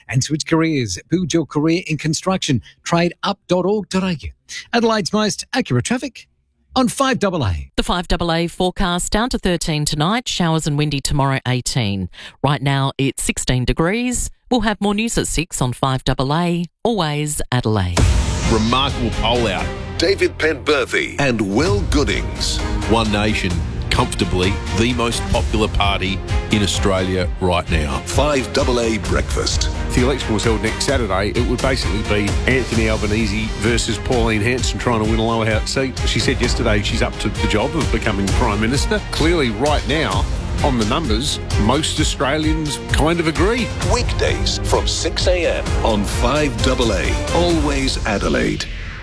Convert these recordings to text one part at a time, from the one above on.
and switch careers. Build your career in construction. Tradeup.org.au. Adelaide's most accurate traffic on 5AA. The 5AA forecast down to 13 tonight, showers and windy tomorrow 18. Right now it's 16 degrees. We'll have more news at 6 on 5AA. Always Adelaide. Remarkable poll out. David Penberthy and Will Goodings. One Nation, comfortably the most popular party in Australia right now. 5AA Breakfast. If the election was held next Saturday, it would basically be Anthony Albanese versus Pauline Hanson trying to win a lower house seat. She said yesterday she's up to the job of becoming Prime Minister. Clearly, right now, on the numbers, most Australians kind of agree. Weekdays from 6 a.m. on 5AA. Always Adelaide.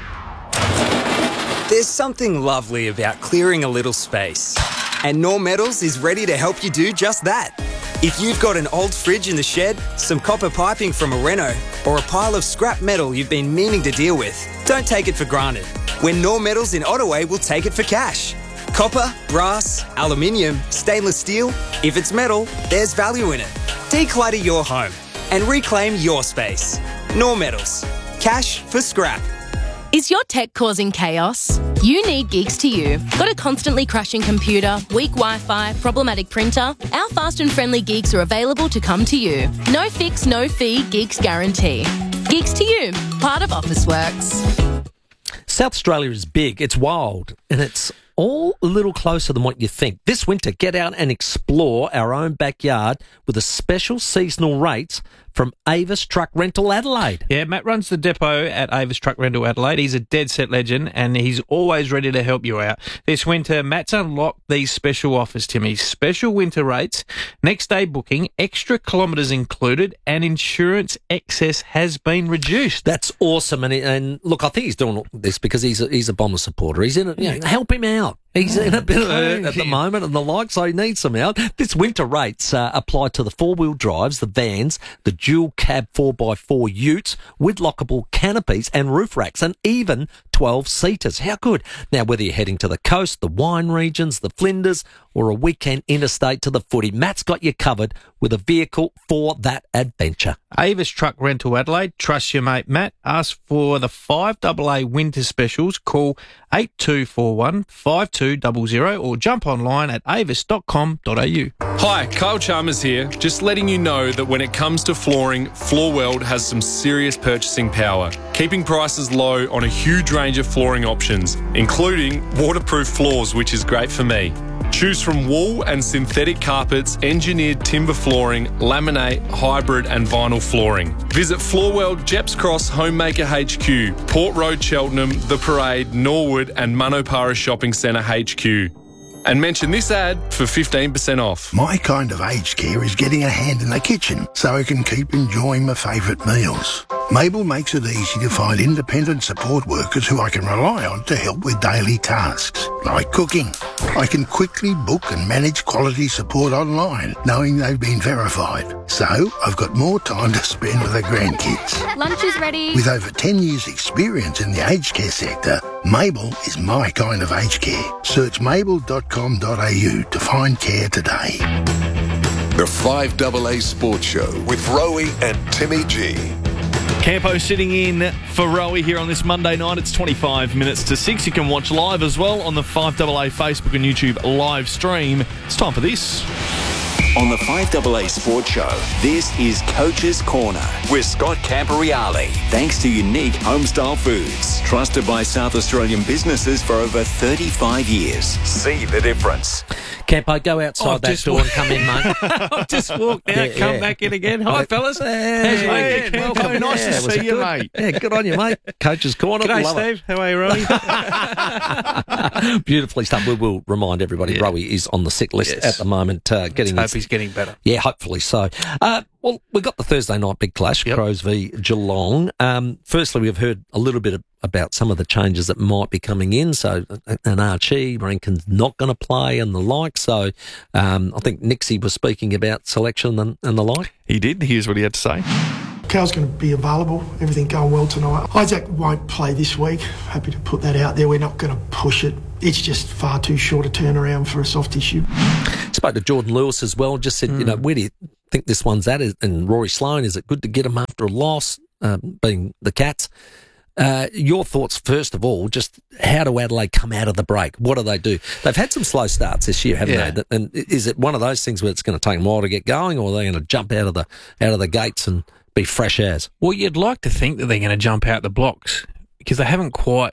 There's something lovely about clearing a little space. And Knorr Metals is ready to help you do just that. If you've got an old fridge in the shed, some copper piping from a reno, or a pile of scrap metal you've been meaning to deal with, don't take it for granted. When Knorr Metals in Ottaway will take it for cash. Copper, brass, aluminium, stainless steel. If it's metal, there's value in it. Declutter your home and reclaim your space. Knorr Metals. Cash for scrap. Is your tech causing chaos? You need Geeks to You. Got a constantly crashing computer, weak Wi-Fi, problematic printer? Our fast and friendly Geeks are available to come to you. No fix, no fee, Geeks guarantee. Geeks to You, part of Officeworks. South Australia is big, it's wild, and it's all a little closer than what you think. This winter, get out and explore our own backyard with a special seasonal rates from Avis Truck Rental Adelaide. Yeah, Matt runs the depot at Avis Truck Rental Adelaide. He's a dead set legend and he's always ready to help you out. This winter, Matt's unlocked these special offers, Timmy. Special winter rates, next day booking, extra kilometres included, and insurance excess has been reduced. That's awesome. And look, I think he's doing this because he's a Bomber supporter. He's in it, help him out. He's in a bit of hurt at the moment and the like, so he needs some help. This winter rates apply to the four-wheel drives, the vans, the dual cab 4x4 utes with lockable canopies and roof racks, and even 12-seaters. How good? Now, whether you're heading to the coast, the wine regions, the Flinders, or a weekend interstate to the footy, Matt's got you covered with a vehicle for that adventure. Avis Truck Rental Adelaide. Trust your mate Matt. Ask for the 5AA winter specials. Call 8241 5200 or jump online at avis.com.au. Hi, Kyle Chalmers here. Just letting you know that when it comes to flooring, Floorweld has some serious purchasing power, keeping prices low on a huge range of flooring options, including waterproof floors, which is great for me. Choose from wool and synthetic carpets, engineered timber flooring, laminate, hybrid and vinyl flooring. Visit Floorweld, Jeps Cross, Homemaker HQ, Port Road, Cheltenham, The Parade, Norwood and Manopara Shopping Centre HQ. And mention this ad for 15% off. My kind of aged care is getting a hand in the kitchen so I can keep enjoying my favourite meals. Mabel makes it easy to find independent support workers who I can rely on to help with daily tasks, like cooking. I can quickly book and manage quality support online, knowing they've been verified. So I've got more time to spend with the grandkids. Lunch is ready. With over 10 years' experience in the aged care sector, Mabel is my kind of aged care. Search mabel.com.au to find care today. The 5AA Sports Show with Rowie and Timmy G. Campo sitting in for Rowie here on this Monday night. It's 25 minutes to 6. You can watch live as well on the 5AA Facebook and YouTube live stream. It's time for this. On the 5AA Sports Show, this is Coach's Corner with Scott Camporeale. Thanks to Unique Homestyle Foods, trusted by South Australian businesses for over 35 years. See the difference. Campo, go outside that door and come in, mate. I've just walked out, come back in again. Hi, fellas. How's your week? Welcome. Nice to see you, mate. Yeah, good on you, mate. Coach's Corner. G'day, Steve. How are you, Rowie? Beautifully stuff. We will remind everybody Rowie is on the sick list at the moment. Let's hope he's getting better. Yeah, hopefully so. Well, we've got the Thursday night big clash, Crows v Geelong. Firstly, we've heard a little bit about some of the changes that might be coming in. So, an Archie, Rankin's not going to play and the like. So, I think Nixie was speaking about selection and the like. He did. Here's what he had to say. Cal's going to be available. Everything going well tonight. Isaac won't play this week. Happy to put that out there. We're not going to push it. It's just far too short a turnaround for a soft issue. Spoke to Jordan Lewis as well. Just said, where do you think this one's at? And Rory Sloane, is it good to get him after a loss, being the Cats? Your thoughts, first of all, just how do Adelaide come out of the break? What do they do? They've had some slow starts this year, haven't they? And is it one of those things where it's going to take them a while to get going, or are they going to jump out of the gates and be fresh as? Well, you'd like to think that they're going to jump out the blocks because they haven't quite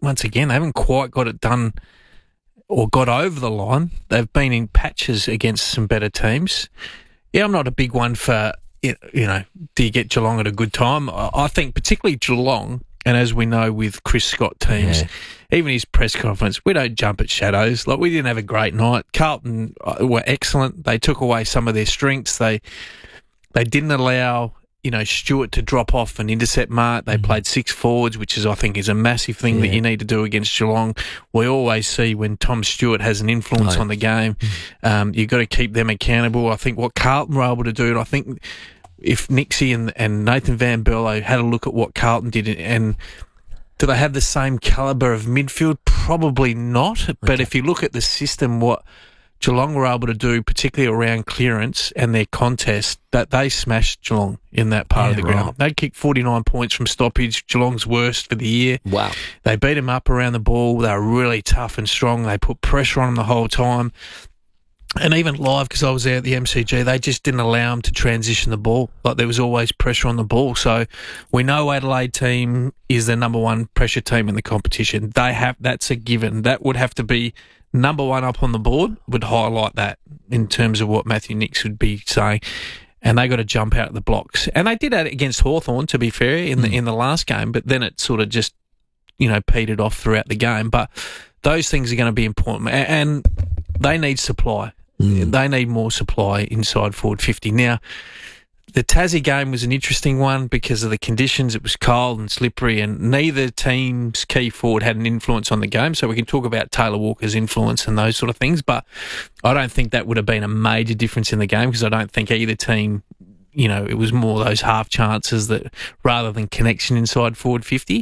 got it done or got over the line. They've been in patches against some better teams. Yeah, I'm not a big one for, do you get Geelong at a good time? I think particularly Geelong, and as we know with Chris Scott teams, even his press conference, we don't jump at shadows. Like, we didn't have a great night. Carlton were excellent. They took away some of their strengths. They didn't allow, Stewart to drop off and intercept mark. They played 6 forwards, which I think is a massive thing that you need to do against Geelong. We always see when Tom Stewart has an influence on the game, you've got to keep them accountable. I think what Carlton were able to do, and I think if Nixie and Nathan Van Berlo had a look at what Carlton did, and do they have the same calibre of midfield? Probably not. But if you look at the system, what Geelong were able to do, particularly around clearance and their contest, that they smashed Geelong in that part of the ground. They kicked 49 points from stoppage, Geelong's worst for the year. Wow. They beat them up around the ball. They were really tough and strong. They put pressure on them the whole time. And even live, because I was there at the MCG, they just didn't allow them to transition the ball. Like, there was always pressure on the ball. So we know Adelaide team is the number one pressure team in the competition. That's a given. That would have to be number one up on the board, would highlight that in terms of what Matthew Nicks would be saying. And they got to jump out of the blocks. And they did that against Hawthorn, to be fair, in the last game, but then it sort of just, petered off throughout the game. But those things are going to be important. And they need supply. They need more supply inside forward 50. Now, the Tassie game was an interesting one because of the conditions. It was cold and slippery, and neither team's key forward had an influence on the game. So we can talk about Taylor Walker's influence and those sort of things, but I don't think that would have been a major difference in the game because I don't think either team, it was more those half chances that rather than connection inside forward 50.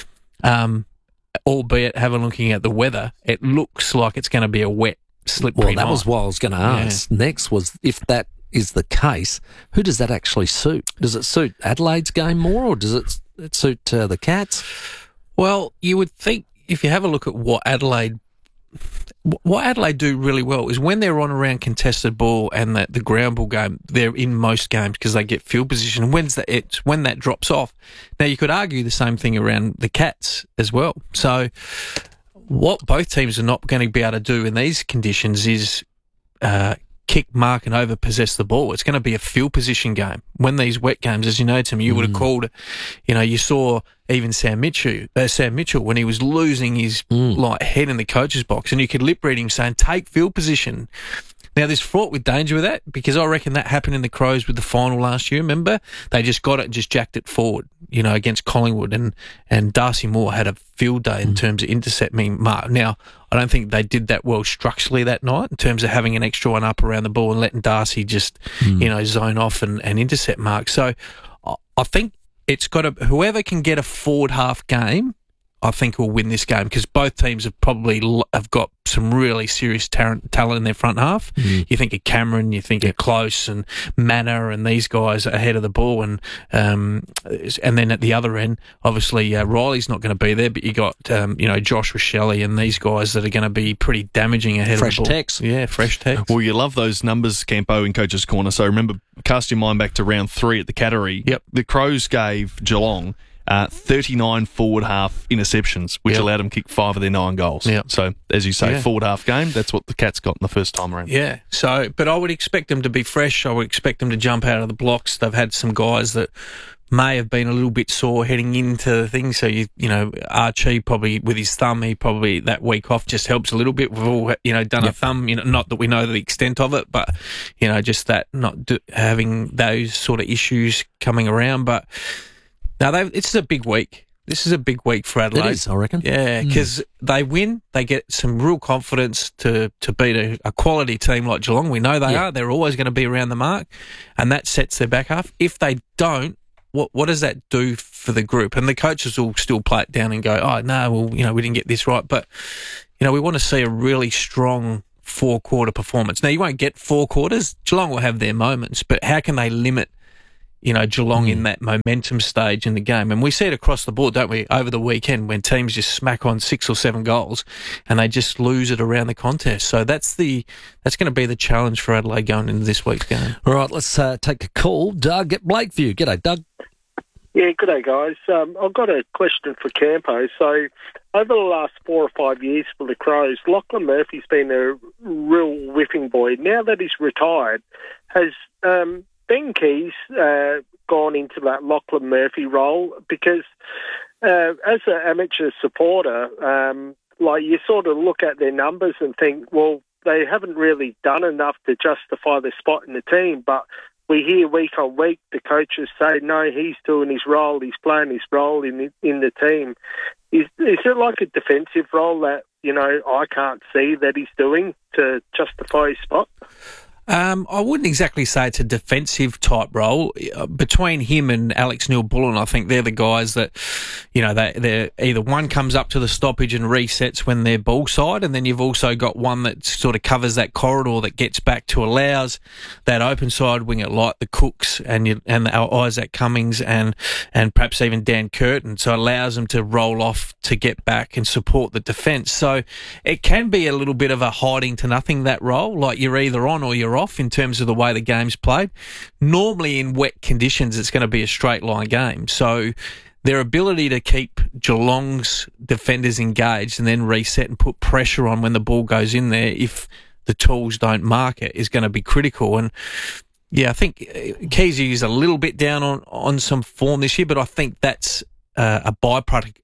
Albeit, looking at the weather, it looks like it's going to be a wet, slippery night. Well, that was what I was going to ask. Next was, if that is the case, who does that actually suit? Does it suit Adelaide's game more, or does it suit the Cats? Well, you would think, if you have a look at what Adelaide do really well is when they're on around contested ball and the ground ball game, they're in most games because they get field position. And when that drops off, now you could argue the same thing around the Cats as well. So what both teams are not going to be able to do in these conditions is kick, mark and over-possess the ball. It's going to be a field position game. When these wet games, as you know, Tim, you would have called, you saw even Sam Mitchell, when he was losing his head in the coach's box, and you could lip read him saying, take field position. Now, there's fraught with danger with that because I reckon that happened in the Crows with the final last year. Remember? They just got it and just jacked it forward, against Collingwood. And Darcy Moore had a field day in terms of intercepting mark. Now, I don't think they did that well structurally that night in terms of having an extra one up around the ball and letting Darcy just, zone off and intercept mark. So I think it's got to, whoever can get a forward half game, I think will win this game because both teams have got some really serious talent in their front half. You think of Cameron, you think of Close and Manor and these guys ahead of the ball, and then at the other end, obviously Riley's not going to be there, but you got Josh Rochelli and these guys that are going to be pretty damaging ahead of the ball. Fresh text. Well, you love those numbers, Campo, in Coach's Corner. So remember, cast your mind back to round 3 at the Cattery. Yep. The Crows gave Geelong 39 forward half interceptions, which allowed them to kick 5 of their 9 goals. Yep. So, as you say, forward half game, that's what the Cats got in the first time around. Yeah. So, but I would expect them to be fresh. I would expect them to jump out of the blocks. They've had some guys that may have been a little bit sore heading into the thing. So, Archie probably with his thumb, he probably that week off just helps a little bit. We've all, done a thumb, not that we know the extent of it, but, just that having those sort of issues coming around. But now, this is a big week. This is a big week for Adelaide. It is, I reckon. Yeah, because they win, they get some real confidence to beat a quality team like Geelong. We know they are. They're always going to be around the mark, and that sets their back half. If they don't, what does that do for the group? And the coaches will still play it down and go, oh, no, well, we didn't get this right. But, we want to see a really strong 4-quarter performance. Now, you won't get 4 quarters. Geelong will have their moments, but how can they limit Geelong in that momentum stage in the game? And we see it across the board, don't we, over the weekend when teams just smack on 6 or 7 goals and they just lose it around the contest. So that's going to be the challenge for Adelaide going into this week's game. All right, let's take a call. Doug at Blakeview. G'day, Doug. Yeah, good day, guys. I've got a question for Campo. So, over the last 4 or 5 years for the Crows, Lachlan Murphy's been a real whipping boy. Now that he's retired, has Ben Keys gone into that Lachlan Murphy role? Because as an amateur supporter, you sort of look at their numbers and think, well, they haven't really done enough to justify their spot in the team, but we hear week on week the coaches say, no, he's doing his role, he's playing his role in the team. Is it like a defensive role that, I can't see that he's doing to justify his spot? I wouldn't exactly say it's a defensive type role. Between him and Alex Neil-Bullen, I think they're the guys that, they're either one comes up to the stoppage and resets when they're ball side, and then you've also got one that sort of covers that corridor that gets back to allows that open side winger like the Cooks and our Isaac Cummings and perhaps even Dan Curtin, so it allows them to roll off to get back and support the defence. So it can be a little bit of a hiding to nothing, that role, like you're either on or you're off in terms of the way the game's played. Normally in wet conditions, it's going to be a straight line game. So their ability to keep Geelong's defenders engaged and then reset and put pressure on when the ball goes in there, if the tools don't mark it, is going to be critical. And yeah, I think Keezy is a little bit down on some form this year, but I think that's a byproduct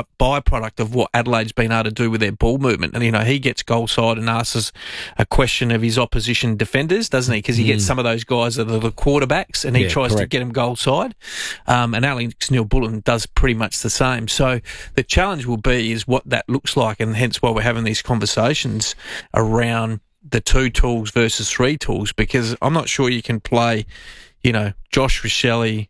of what Adelaide's been able to do with their ball movement. And, he gets goal side and asks a question of his opposition defenders, doesn't he? Because he gets some of those guys that are the quarterbacks and he tries to get them goal side. And Alex Neil-Bullen does pretty much the same. So the challenge will be is what that looks like, and hence why we're having these conversations around the 2 tools versus 3 tools, because I'm not sure you can play, Josh Richelli,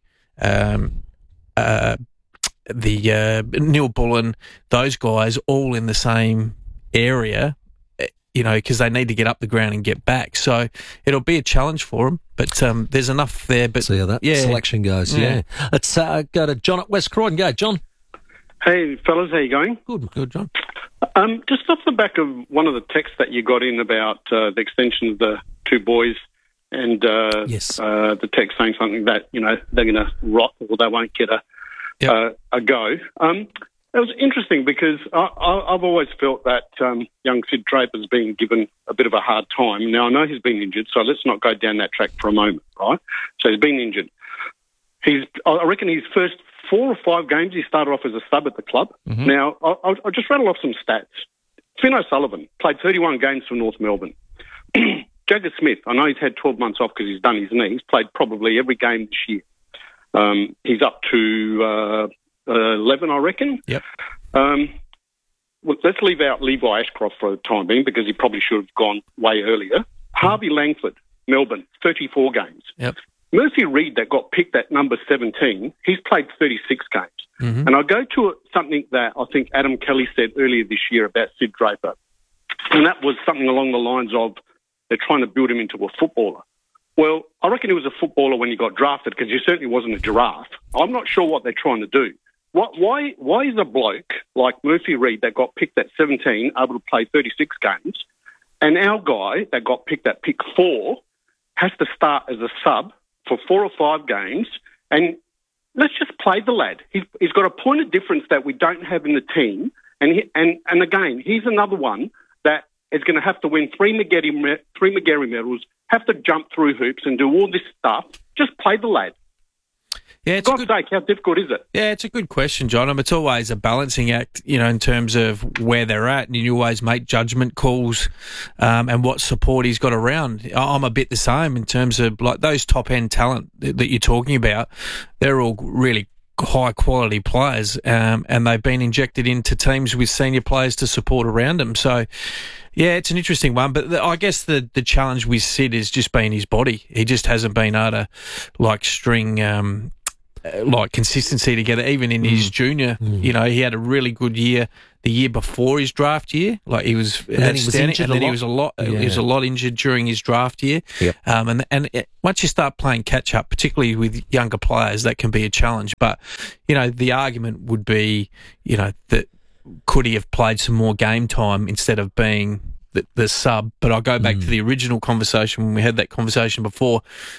Neil-Bullen, those guys all in the same area, because they need to get up the ground and get back. So it'll be a challenge for them, but there's enough there. But see how that selection goes. Yeah. Let's go to John at West Croydon. Go, John. Hey, fellas, how you going? Good, John. Just off the back of one of the texts that you got in about the extension of the 2 boys, and the text saying something that they're going to rot or they won't get a go. It was interesting because I've always felt that young Sid Draper's been given a bit of a hard time. Now, I know he's been injured, so let's not go down that track for a moment, right? So he's been injured. I reckon his first 4 or 5 games, he started off as a sub at the club. Mm-hmm. Now, I'll just rattle off some stats. Finn O'Sullivan played 31 games for North Melbourne. Jagger Smith, I know he's had 12 months off because he's done his knee. He's played probably every game this year. He's up to 11, I reckon. Yep. Well, let's leave out Levi Ashcroft for the time being because he probably should have gone way earlier. Harvey Langford, Melbourne, 34 games. Yep. Murphy Reid, that got picked at number 17, he's played 36 games. Mm-hmm. And I'll go to something that I think Adam Kelly said earlier this year about Sid Draper. And that was something along the lines of they're trying to build him into a footballer. Well, I reckon he was a footballer when he got drafted because he certainly wasn't a giraffe. I'm not sure what they're trying to do. Why is a bloke like Murphy Reid that got picked at 17 able to play 36 games, and our guy that got picked at pick 4 has to start as a sub for 4 or 5 games? And let's just play the lad. He's got a point of difference that we don't have in the team. And again, he's another one that is going to have to win 3 McGarry medals, have to jump through hoops and do all this stuff. Just play the lad. Yeah, For God's sake, how difficult is it? Yeah, it's a good question, John. It's always a balancing act, in terms of where they're at, and you always make judgment calls and what support he's got around. I'm a bit the same in terms of like those top-end talent that you're talking about. They're all really high-quality players, and they've been injected into teams with senior players to support around them. So, yeah, it's an interesting one. But I guess the challenge with Sid has just been his body. He just hasn't been able to, string consistency together, even in his junior. You know, he had a really good year the year before his draft year. Like he was outstanding, and then he was a lot. He was a lot injured during his draft year. Yep. Once you start playing catch up, particularly with younger players, that can be a challenge. But you know, the argument would be, you know, that could he have played some more game time instead of being the sub? But I'll go back to the original conversation when we had that conversation before.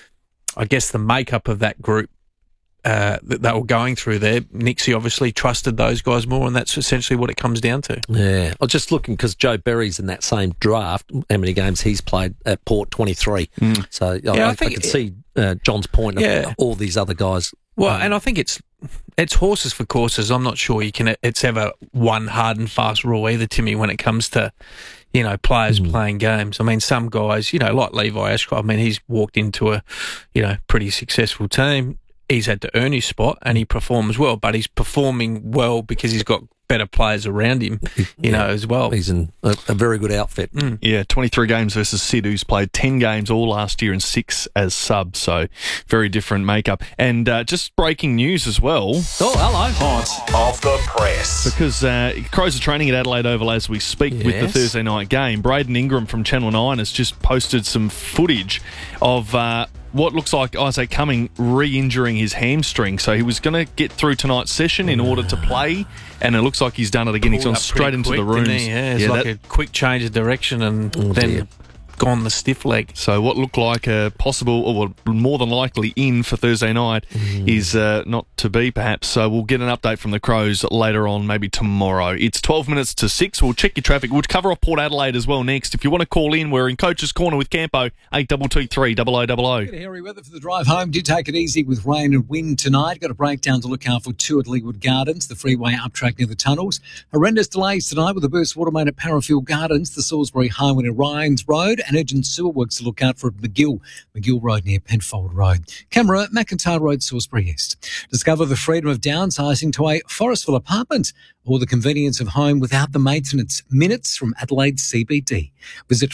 I guess the makeup of that group that they were going through there, Nixie obviously trusted those guys more, and that's essentially what it comes down to. Yeah. I was just looking because Joe Berry's in that same draft. How many games he's played at Port? 23. So I could see John's point of all these other guys. Well, and I think it's horses for courses. I'm not sure it's ever one hard and fast rule either, Timmy, when it comes to, you know, players playing games. I mean, some guys, you know, like Levi Ashcroft, I mean, he's walked into a, you know, pretty successful team. He's had to earn his spot and he performs well, but he's performing well because he's got better players around him, you know, as well. He's in a very good outfit. Yeah, 23 games versus Sid, who's played 10 games all last year and 6 as sub, so very different makeup. And just breaking news as well. Oh, hello. Hot off the press. Because Crows are training at Adelaide Oval as we speak with the Thursday night game. Braden Ingram from Channel 9 has just posted some footage of what looks like Isaac Cumming re-injuring his hamstring. So he was going to get through tonight's session in order to play, and it looks like he's done it again. He's gone straight into the rooms. It's like a quick change of direction and then gone the stiff leg. So what looked like a possible, or more than likely in for Thursday night is not to be, perhaps. So we'll get an update from the Crows later on, maybe tomorrow. It's 12 minutes to 6. We'll check your traffic. We'll cover off Port Adelaide as well next. If you want to call in, we're in Coach's Corner with Campo, 8223 0000. Hairy weather for the drive home. Do take it easy with rain and wind tonight. Got a breakdown to look out for too at Leawood Gardens, the freeway up track near the tunnels. Horrendous delays tonight with the burst water main at Parafield Gardens, the Salisbury Highway to Ryans Road, and urgent sewer works to look out for at McGill Road near Penfold Road. Camera, McIntyre Road, Salisbury East. Discover the freedom of downsizing to a Forestville apartment or the convenience of home without the maintenance. Minutes from Adelaide CBD. Visit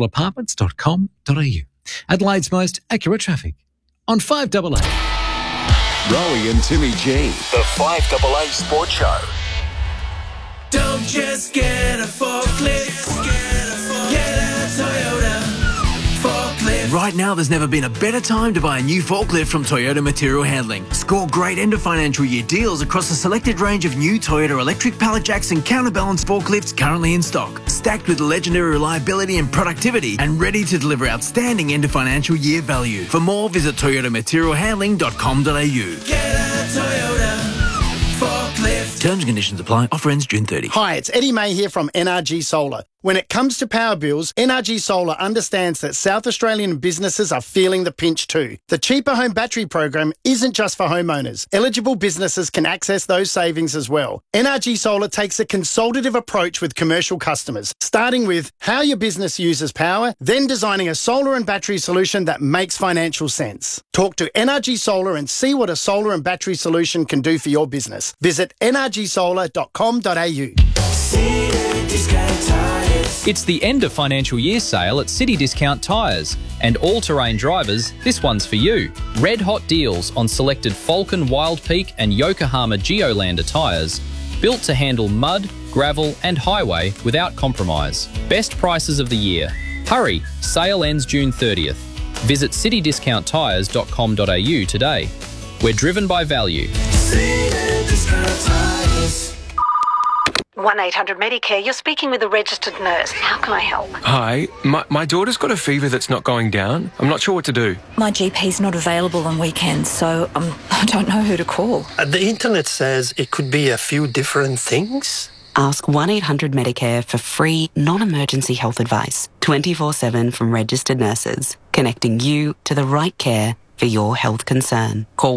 forestvilleapartments.com.au. Adelaide's most accurate traffic on 5AA. Rowie and Timmy G, the 5AA Sports Show. Don't just get a forklift, get a Toyota forklift. Right now, there's never been a better time to buy a new forklift from Toyota Material Handling. Score great end of financial year deals across a selected range of new Toyota electric pallet jacks and counterbalance forklifts currently in stock, stacked with legendary reliability and productivity, and ready to deliver outstanding end of financial year value. For more, visit toyotamaterialhandling.com.au. Get a Toyota forklift. Terms and conditions apply. Offer ends June 30. Hi, it's Eddie May here from NRG Solar. When it comes to power bills, NRG Solar understands that South Australian businesses are feeling the pinch too. The Cheaper Home Battery program isn't just for homeowners. Eligible businesses can access those savings as well. NRG Solar takes a consultative approach with commercial customers, starting with how your business uses power, then designing a solar and battery solution that makes financial sense. Talk to NRG Solar and see what a solar and battery solution can do for your business. Visit nrgsolar.com.au. It's the end of financial year sale at City Discount Tyres. And all-terrain drivers, this one's for you. Red hot deals on selected Falcon Wild Peak and Yokohama Geolander tyres. Built to handle mud, gravel and highway without compromise. Best prices of the year. Hurry, sale ends June 30th. Visit citydiscounttyres.com.au today. We're driven by value. 1-800-Medicare, you're speaking with a registered nurse. How can I help? Hi, my daughter's got a fever that's not going down. I'm not sure what to do. My GP's not available on weekends, so I don't know who to call. The internet says it could be a few different things. Ask 1-800-Medicare for free, non-emergency health advice, 24/7 from registered nurses, connecting you to the right care for your health concern. Call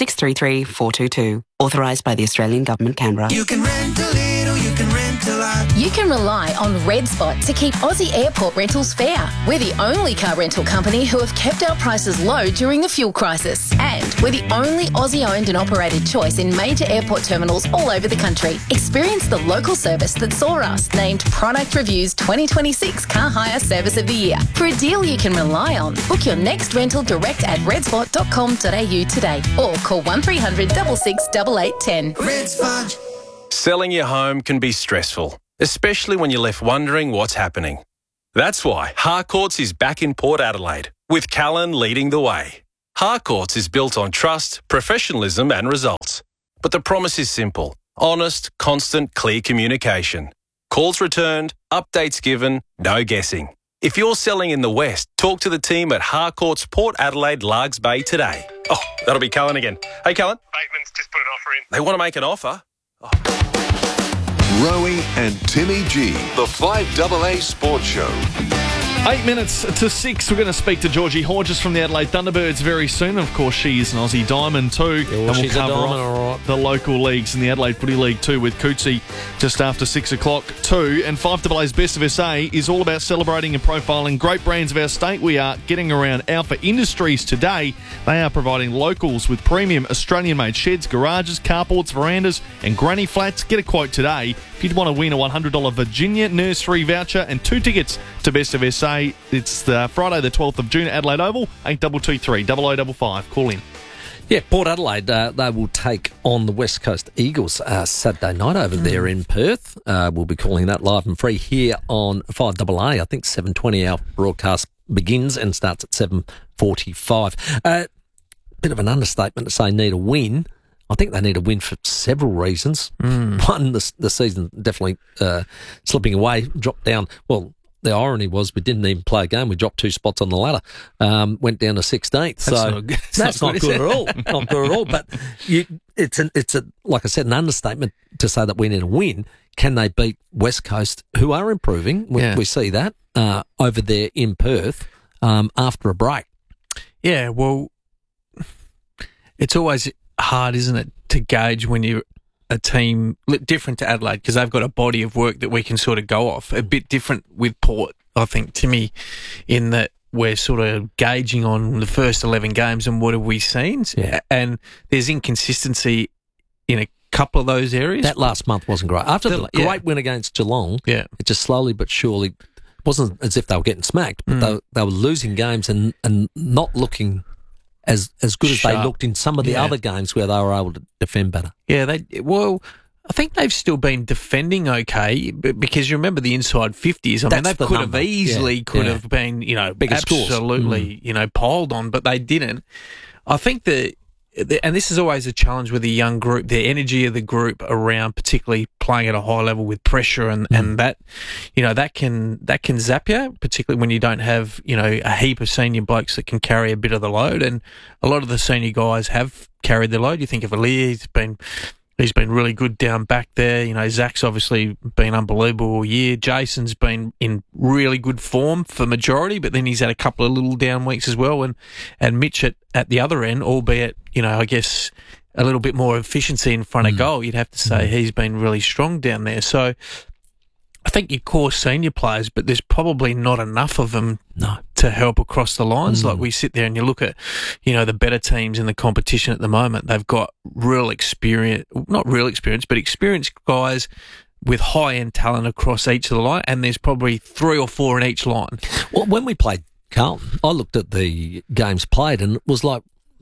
1-800-633-422. Authorised by the Australian Government, Canberra. You can rent a little, you can rent a lot. You can rely on Red Spot to keep Aussie airport rentals fair. We're the only car rental company who have kept our prices low during the fuel crisis. And we're the only Aussie-owned and operated choice in major airport terminals all over the country. Experience the local service that saw us named Product Review's 2026 Car Hire Service of the Year. For a deal you can rely on, book your next rental direct at redspot.com.au today or call 1300 66 8810. Red Spot. Selling your home can be stressful, especially when you're left wondering what's happening. That's why Harcourts is back in Port Adelaide, with Callan leading the way. Harcourts is built on trust, professionalism and results. But the promise is simple: honest, constant, clear communication. Calls returned, updates given, no guessing. If you're selling in the West, talk to the team at Harcourts Port Adelaide Largs Bay today. Oh, that'll be Callan again. Hey, Callan. Bateman's just put an offer in. They want to make an offer? Rowie and Timmy G, the 5AA Sports Show. 8 minutes to 6. We're going to speak to Georgie Horges from the Adelaide Thunderbirds very soon. Of course, she is an Aussie Diamond too. Yeah, well, and she's we'll a cover Diamond, off all right. the local leagues in the Adelaide Footy League too with Cootsie just after 6 o'clock too. And 5AA's Best of SA is all about celebrating and profiling great brands of our state. We are getting around Alpha Industries today. They are providing locals with premium Australian-made sheds, garages, carports, verandas and granny flats. Get a quote today if you'd want to win a $100 Virginia nursery voucher and 2 tickets to Best of SA. It's Friday the 12th of June at Adelaide Oval, 8223 0055. Call in. Yeah, Port Adelaide, they will take on the West Coast Eagles Saturday night over there in Perth. We'll be calling that live and free here on 5AA. I think 7:20 our broadcast begins and starts at 7:45. Bit of an understatement to say need a win. I think they need a win for several reasons. One, the season definitely slipping away, dropped down. Well, the irony was we didn't even play a game. We dropped 2 spots on the ladder, went down to 16th. So that's not good at all. Not good at all. But it's like I said, an understatement to say that we need a win. Can they beat West Coast, who are improving? We see that over there in Perth after a break. Yeah, well, it's always hard, isn't it, to gauge when you're a team different to Adelaide, because they've got a body of work that we can sort of go off. A bit different with Port, I think, Timmy, in that we're sort of gauging on the first 11 games and what have we seen. Yeah. And there's inconsistency in a couple of those areas. That last month wasn't great. After the great win against Geelong, it just slowly but surely, it wasn't as if they were getting smacked, but they were losing games and not looking as good as they looked in some of the other games where they were able to defend better. Yeah, I think they've still been defending okay, because you remember the inside 50s. I mean, they could have easily have been, bigger absolutely, piled on, but they didn't. I think and this is always a challenge with a young group, the energy of the group around, particularly playing at a high level with pressure and that, that can zap you, particularly when you don't have, a heap of senior blokes that can carry a bit of the load. And a lot of the senior guys have carried the load. You think of Alir, he's been really good down back there. Zach's obviously been unbelievable all year. Jason's been in really good form for majority, but then he's had a couple of little down weeks as well. And Mitch at the other end, albeit, I guess a little bit more efficiency in front of goal, you'd have to say he's been really strong down there. So I think your core senior players, but there's probably not enough of them to help across the lines. Like we sit there and you look at, the better teams in the competition at the moment, they've got not real experience, but experienced guys with high-end talent across each of the line, and there's probably 3 or 4 in each line. Well, when we played Carlton, I looked at the games played and it was like,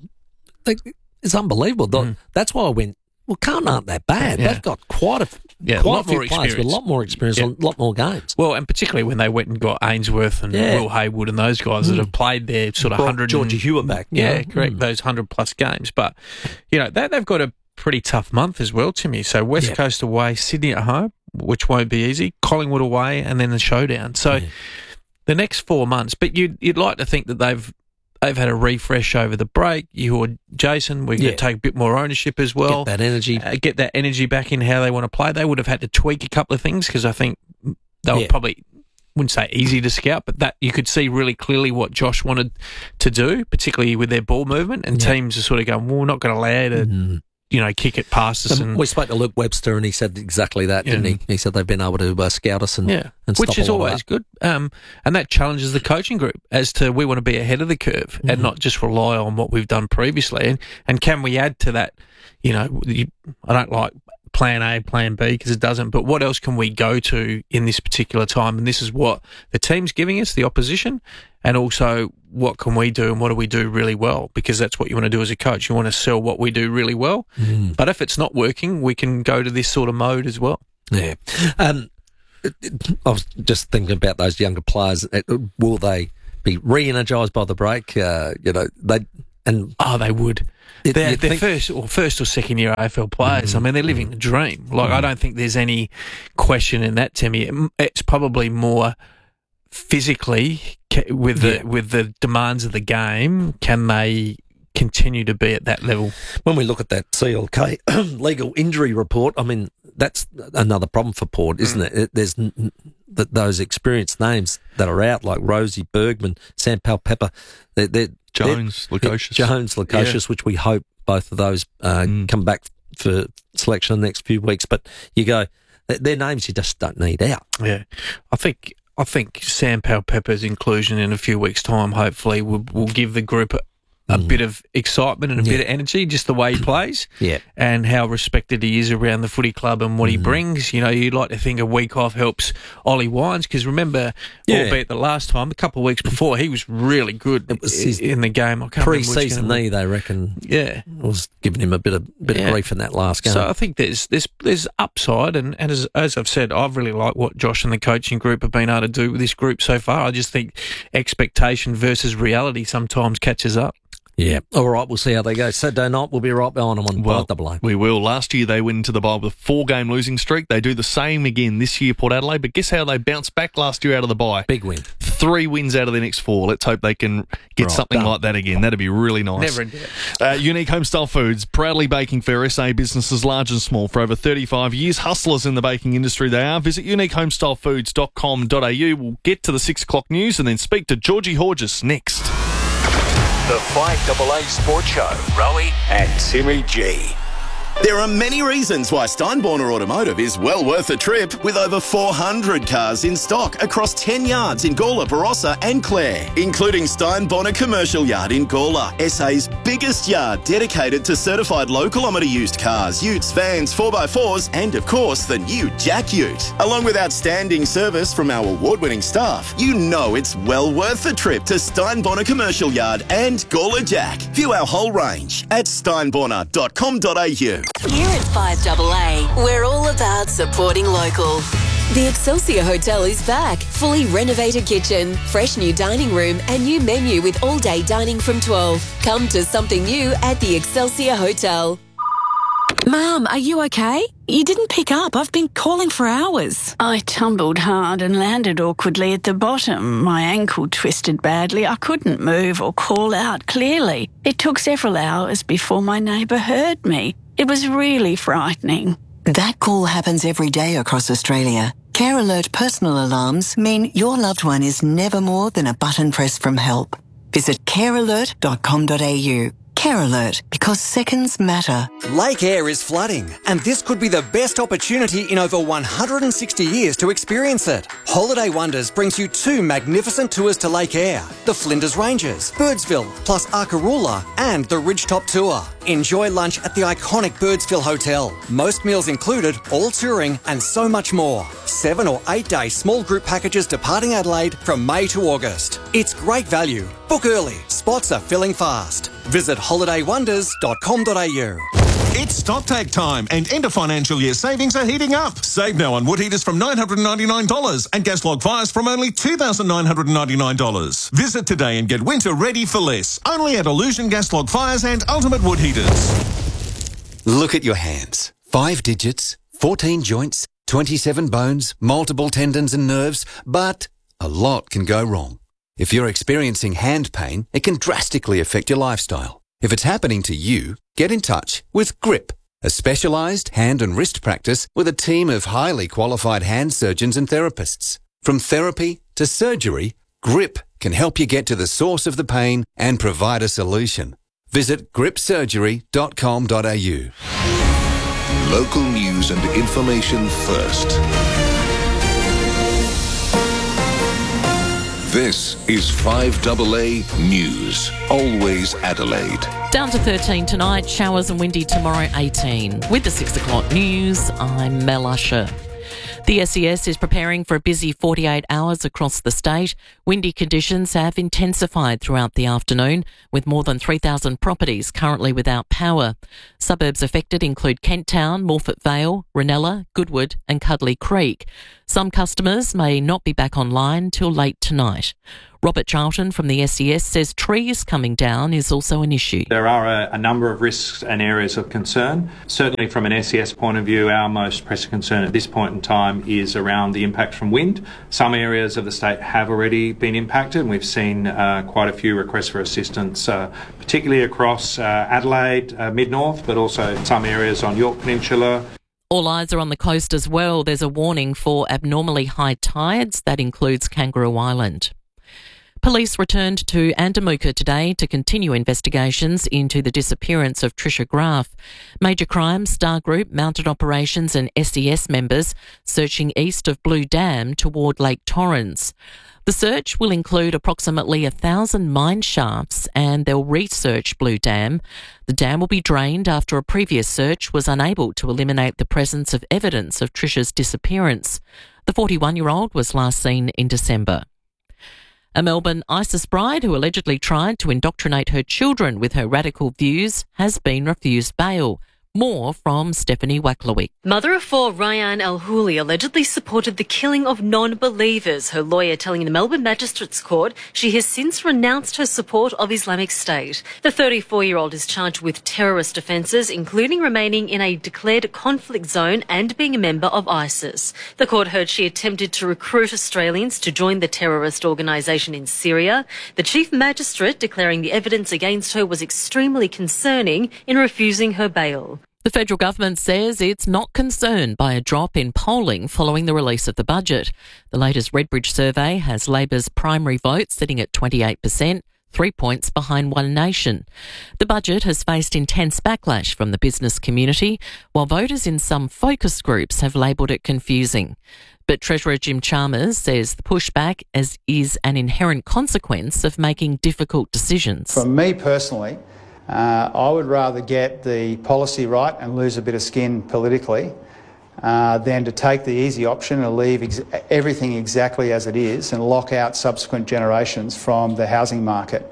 it's unbelievable. That's why I went, well, Carlton aren't that bad. They've got quite a lot more experience with a lot more experience, a lot more games. Well, and particularly when they went and got Ainsworth and Will Haywood and those guys that have played their sort of 100. Georgie Hewitt back. Yeah, correct. Those 100-plus games. But, they've got a pretty tough month as well, Timmy. So West Coast away, Sydney at home, which won't be easy, Collingwood away, and then the showdown. So the next 4 months. But you'd like to think that they've had a refresh over the break. You or Jason, we're going to take a bit more ownership as well. Get that energy back in how they want to play. They would have had to tweak a couple of things because I think they were probably, wouldn't say easy to scout, but that you could see really clearly what Josh wanted to do, particularly with their ball movement. And teams are sort of going, well, we're not going to allow you kick it past us. And we spoke to Luke Webster, and he said exactly that, didn't he? He said they've been able to scout us and stop which is a lot always of that. good. And that challenges the coaching group as to we want to be ahead of the curve and not just rely on what we've done previously. And can we add to that? I don't like plan A, plan B because it doesn't, but what else can we go to in this particular time? And this is what the team's giving us, the opposition, and also what can we do and what do we do really well, because that's what you want to do as a coach. You want to sell what we do really well, but if it's not working, we can go to this sort of mode as well. Yeah. I was just thinking about those younger players. Will they be re-energised by the break? They would. They're first or second year AFL players. I mean, they're living the dream. I don't think there's any question in that, Timmy. It's probably more physically with the demands of the game. Can they continue to be at that level? When we look at that CLK legal injury report, I mean, that's another problem for Port, isn't it? There's those experienced names that are out, like Rosie Bergman, Sam Powell-Pepper. Jones, Lukosius, which we hope both of those come back for selection in the next few weeks. But you go, they're names you just don't need out. Yeah, I think Sam Powell-Pepper's inclusion in a few weeks' time hopefully will give the group a bit of excitement and a bit of energy, just the way he plays, and how respected he is around the footy club and what he brings. You'd like to think a week off helps Ollie Wines, because remember, albeit the last time, a couple of weeks before, he was really good. It was in the game. I can't pre-season knee, they reckon. Yeah, was giving him a bit of grief in that last game. So I think there's upside, and as I've said, I've really liked what Josh and the coaching group have been able to do with this group so far. I just think expectation versus reality sometimes catches up. Yeah. All right, we'll see how they go. Saturday night, we'll be right behind them on 5AA. We will. Last year, they went into the bye with a 4-game losing streak. They do the same again this year, Port Adelaide. But guess how they bounced back last year out of the bye? Big win. 3 wins out of their next 4. Let's hope they can get something like that again. That'd be really nice. Never in doubt. Unique Homestyle Foods, proudly baking for SA businesses large and small for over 35 years. Hustlers in the baking industry they are. Visit uniquehomestylefoods.com.au. We'll get to the 6 o'clock news and then speak to Georgie Horges next. The 5AA Sports Show, Rowie and Timmy G. There are many reasons why Steinborner Automotive is well worth a trip, with over 400 cars in stock across 10 yards in Gawler, Barossa and Clare, including Steinborner Commercial Yard in Gawler, SA's biggest yard dedicated to certified low-kilometre used cars, utes, vans, 4x4s and, of course, the new Jack Ute. Along with outstanding service from our award-winning staff, you know it's well worth the trip to Steinborner Commercial Yard and Gawler Jack. View our whole range at steinborner.com.au. Here at 5AA, we're all about supporting local. The Excelsior Hotel is back. Fully renovated kitchen, fresh new dining room and new menu with all-day dining from 12. Come to something new at the Excelsior Hotel. Mum, are you okay? You didn't pick up. I've been calling for hours. I tumbled hard and landed awkwardly at the bottom. My ankle twisted badly. I couldn't move or call out clearly. It took several hours before my neighbour heard me. It was really frightening. That call happens every day across Australia. Care Alert personal alarms mean your loved one is never more than a button press from help. Visit carealert.com.au. Care Alert, because seconds matter. Lake Eyre is flooding, and this could be the best opportunity in over 160 years to experience it. Holiday Wonders brings you 2 magnificent tours to Lake Eyre, the Flinders Ranges, Birdsville, plus Arkaroola, and the Ridgetop Tour. Enjoy lunch at the iconic Birdsville Hotel. Most meals included, all touring, and so much more. 7 or 8 day small group packages departing Adelaide from May to August. It's great value. Book early. Spots are filling fast. Visit holidaywonders.com.au. It's stocktake time and end of financial year savings are heating up. Save now on wood heaters from $999 and gas log fires from only $2,999. Visit today and get winter ready for less. Only at Illusion Gas Log Fires and Ultimate Wood Heaters. Look at your hands. 5 digits, 14 joints, 27 bones, multiple tendons and nerves, but a lot can go wrong. If you're experiencing hand pain, it can drastically affect your lifestyle. If it's happening to you, get in touch with GRIP, a specialised hand and wrist practice with a team of highly qualified hand surgeons and therapists. From therapy to surgery, GRIP can help you get to the source of the pain and provide a solution. Visit gripsurgery.com.au. Local news and information first. This is 5AA News. Always Adelaide. Down to 13 tonight, showers and windy tomorrow 18. With the 6 o'clock news, I'm Mel Usher. The SES is preparing for a busy 48 hours across the state. Windy conditions have intensified throughout the afternoon, with more than 3,000 properties currently without power. Suburbs affected include Kent Town, Morphett Vale, Ranella, Goodwood and Cuddly Creek. Some customers may not be back online till late tonight. Robert Charlton from the SES says trees coming down is also an issue. There are a number of risks and areas of concern. Certainly from an SES point of view, our most pressing concern at this point in time is around the impact from wind. Some areas of the state have already been impacted, and we've seen quite a few requests for assistance, particularly across Adelaide, Mid-North, but also some areas on York Peninsula. All eyes are on the coast as well. There's a warning for abnormally high tides. That includes Kangaroo Island. Police returned to Andamuka today to continue investigations into the disappearance of Trisha Graf. Major Crimes, Star Group, Mounted Operations and SES members searching east of Blue Dam toward Lake Torrens. The search will include approximately 1,000 mine shafts and they'll research Blue Dam. The dam will be drained after a previous search was unable to eliminate the presence of evidence of Trisha's disappearance. The 41-year-old was last seen in December. A Melbourne ISIS bride who allegedly tried to indoctrinate her children with her radical views has been refused bail. More from Stephanie Wacklowick. Mother of four Ryan Al-Houli allegedly supported the killing of non-believers, her lawyer telling the Melbourne Magistrates Court she has since renounced her support of Islamic State. The 34-year-old is charged with terrorist offences, including remaining in a declared conflict zone and being a member of ISIS. The court heard she attempted to recruit Australians to join the terrorist organisation in Syria. The chief magistrate declaring the evidence against her was extremely concerning in refusing her bail. The federal government says it's not concerned by a drop in polling following the release of the budget. The latest Redbridge survey has Labor's primary vote sitting at 28%, 3 points behind One Nation. The budget has faced intense backlash from the business community, while voters in some focus groups have labelled it confusing. But Treasurer Jim Chalmers says the pushback is an inherent consequence of making difficult decisions. For me personally, I would rather get the policy right and lose a bit of skin politically than to take the easy option and leave everything exactly as it is and lock out subsequent generations from the housing market.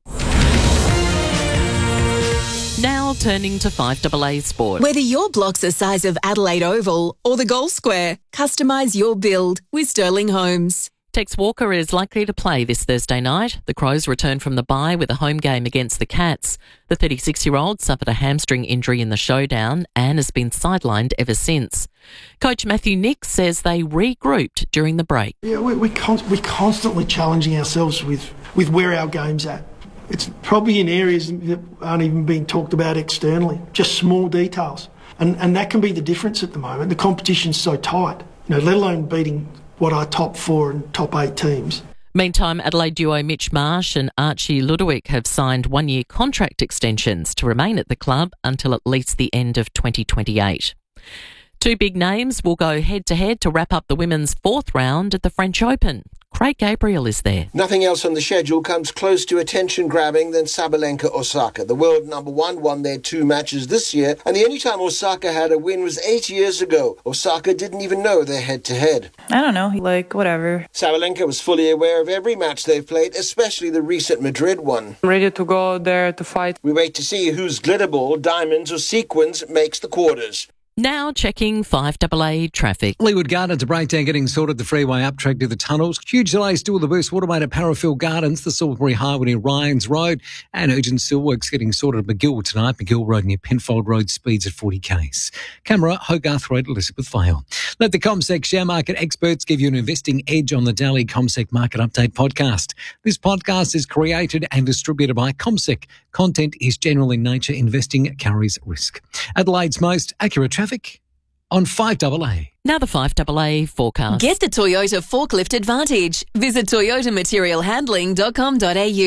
Now turning to 5AA Sport. Whether your block's the size of Adelaide Oval or the Gold Square, customise your build with Sterling Homes. Tex Walker is likely to play this Thursday night. The Crows return from the bye with a home game against the Cats. The 36-year-old suffered a hamstring injury in the showdown and has been sidelined ever since. Coach Matthew Nix says they regrouped during the break. Yeah, we're constantly challenging ourselves with where our game's at. It's probably in areas that aren't even being talked about externally, just small details. And that can be the difference at the moment. The competition's so tight, let alone beating what are top 4 and top 8 teams. Meantime, Adelaide duo Mitch Marsh and Archie Ludowick have signed 1-year contract extensions to remain at the club until at least the end of 2028. Two big names will go head-to-head to wrap up the women's 4th round at the French Open. Craig Gabriel is there. Nothing else on the schedule comes close to attention-grabbing than Sabalenka Osaka. The world number 1 won their 2 matches this year, and the only time Osaka had a win was 8 years ago. Osaka didn't even know their head-to-head. I don't know, whatever. Sabalenka was fully aware of every match they've played, especially the recent Madrid one. I'm ready to go there to fight. We wait to see whose glitterball, diamonds or sequins makes the quarters. Now checking 5AA traffic. Leeward Gardens, a breakdown getting sorted. The freeway up track to the tunnels. Huge delays still the Boost Waterway at Parafield Gardens, the Salisbury Highway near Ryans Road, and urgent steelworks getting sorted at McGill tonight. McGill Road near Penfold Road, speeds at 40 k's. Camera, Hogarth Road, Elizabeth Vale. Let the CommSec share market experts give you an investing edge on the daily CommSec Market Update podcast. This podcast is created and distributed by CommSec. Content is general in nature. Investing carries risk. Adelaide's most accurate traffic on 5AA. Now the 5AA forecast. Get the Toyota Forklift Advantage. Visit toyotamaterialhandling.com.au.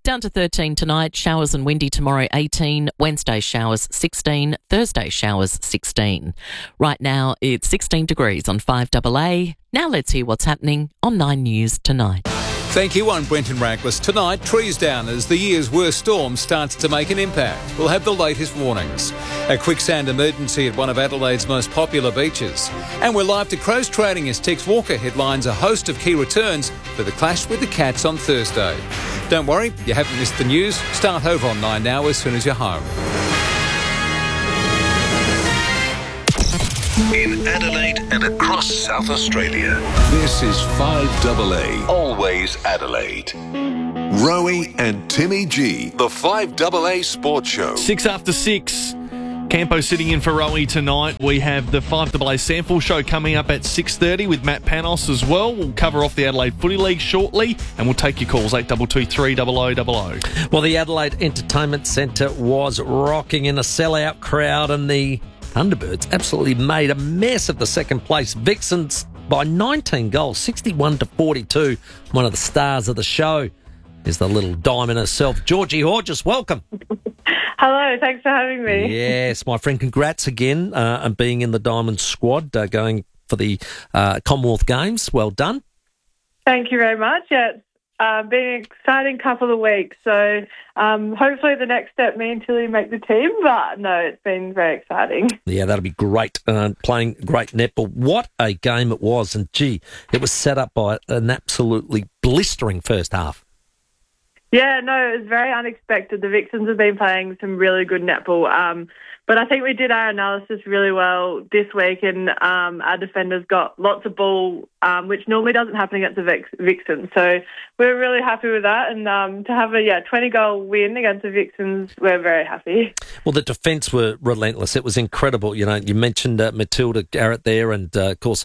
Down to 13 tonight, showers and windy tomorrow 18, Wednesday showers 16, Thursday showers 16. Right now it's 16 degrees on 5AA. Now let's hear what's happening on 9 News tonight. Thank you, I'm Brenton Raglas. Tonight, trees down as the year's worst storm starts to make an impact. We'll have the latest warnings. A quicksand emergency at one of Adelaide's most popular beaches. And we're live to Crows Trading as Tex Walker headlines a host of key returns for the clash with the Cats on Thursday. Don't worry, you haven't missed the news. Start over on 9 now as soon as you're home. In Adelaide and across South Australia, this is 5AA, always Adelaide. Rowie and Timmy G, the 5AA Sports Show. 6 after 6. Campo sitting in for Rowie tonight. We have the 5AA Sample Show coming up at 6:30 with Matt Panos as well. We'll cover off the Adelaide Footy League shortly, and we'll take your calls, 8223 0000. Well, the Adelaide Entertainment Centre was rocking in a sellout crowd, and the Thunderbirds absolutely made a mess of the second place Vixens by 19 goals, 61-42. One of the stars of the show is the little diamond herself, Georgie Horges. Welcome. Hello, thanks for having me. Yes, my friend, congrats again on being in the Diamond squad, going for the Commonwealth Games. Well done. Thank you very much. Yeah, it's been an exciting couple of weeks. So hopefully the next step, me and Tilly make the team. But no, it's been very exciting. Yeah, that'll be great. Playing great netball. What a game it was. And, gee, it was set up by an absolutely blistering first half. Yeah, no, it was very unexpected. The Vixens have been playing some really good netball. But I think we did our analysis really well this week, and our defenders got lots of ball, which normally doesn't happen against the Vixens. So we're really happy with that. And to have a 20-goal win against the Vixens, we're very happy. Well, the defence were relentless. It was incredible. You know, you mentioned Matilda Garrett there, and, of course,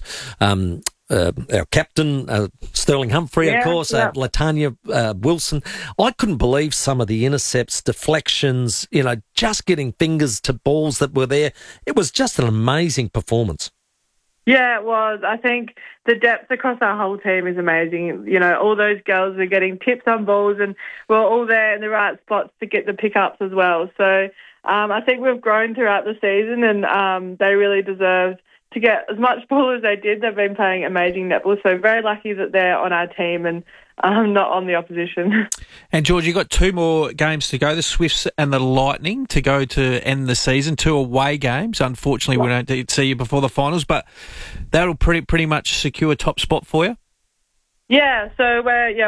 our captain, Sterling Humphrey, of course, Latanya Wilson. I couldn't believe some of the intercepts, deflections, just getting fingers to balls that were there. It was just an amazing performance. Yeah, it was. I think the depth across our whole team is amazing. All those girls are getting tips on balls, and we're all there in the right spots to get the pickups as well. So I think we've grown throughout the season, and they really deserved to get as much ball as they did. They've been playing amazing netball, so very lucky that they're on our team and not on the opposition. And George, you've got 2 more games to go, the Swifts and the Lightning, to go to end the season, 2 away games. Unfortunately, we don't see you before the finals, but that'll pretty much secure top spot for you? Yeah, so we're